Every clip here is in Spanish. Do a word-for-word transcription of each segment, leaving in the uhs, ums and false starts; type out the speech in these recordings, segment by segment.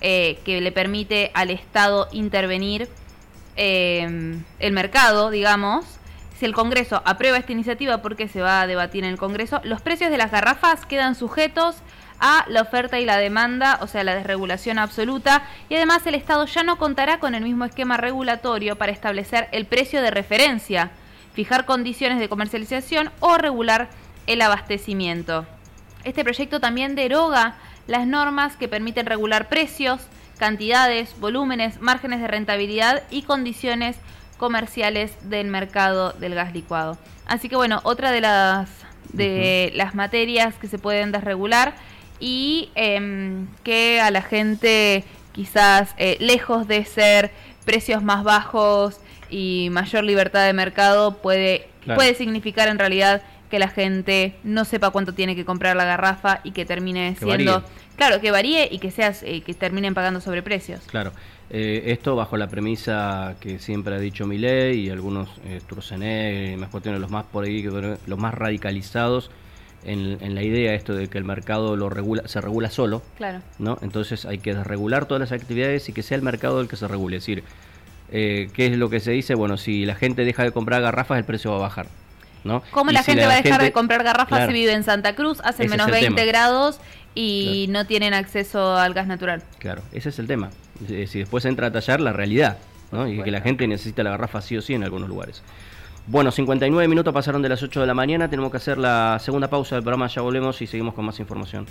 eh, que le permite al Estado intervenir eh, el mercado, digamos. Si el Congreso aprueba esta iniciativa, porque se va a debatir en el Congreso, los precios de las garrafas quedan sujetos a la oferta y la demanda, o sea, la desregulación absoluta, y además el Estado ya no contará con el mismo esquema regulatorio para establecer el precio de referencia, fijar condiciones de comercialización o regular el abastecimiento. Este proyecto también deroga las normas que permiten regular precios, cantidades, volúmenes, márgenes de rentabilidad y condiciones comerciales del mercado del gas licuado. Así que bueno, otra de las de uh-huh. las materias que se pueden desregular y eh, que a la gente quizás eh, lejos de ser precios más bajos y mayor libertad de mercado puede, claro. puede significar en realidad que la gente no sepa cuánto tiene que comprar la garrafa y que termine que siendo... Varíe. Claro, que varíe y que seas eh, que terminen pagando sobreprecios. Claro. Eh, esto bajo la premisa que siempre ha dicho Milei y algunos eh, Sturzenegger y más cuestiones, los más por ahí, los más radicalizados en, en la idea esto de que el mercado lo regula, se regula solo, claro. ¿no? Entonces hay que desregular todas las actividades y que sea el mercado el que se regule. Es decir, eh, ¿qué es lo que se dice? Bueno, si la gente deja de comprar garrafas, el precio va a bajar, ¿no? ¿Cómo y la si gente la va a dejar gente, de comprar garrafas claro, si vive en Santa Cruz, hace menos veinte tema. grados y claro. no tienen acceso al gas natural? Claro, ese es el tema. Si después entra a tallar la realidad, ¿no? Y que la gente necesita la garrafa sí o sí en algunos lugares. Bueno, cincuenta y nueve minutos pasaron de las ocho de la mañana, tenemos que hacer la segunda pausa del programa, ya volvemos y seguimos con más información.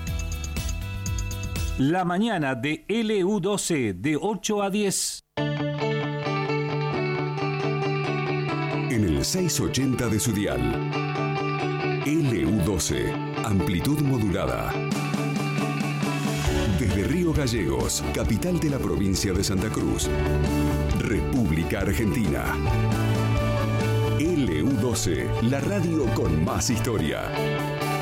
La mañana de L U doce, de ocho a diez. En el seiscientos ochenta de su dial. L U doce, amplitud modulada. Desde Río Gallegos, capital de la provincia de Santa Cruz, República Argentina. L U doce, la radio con más historia.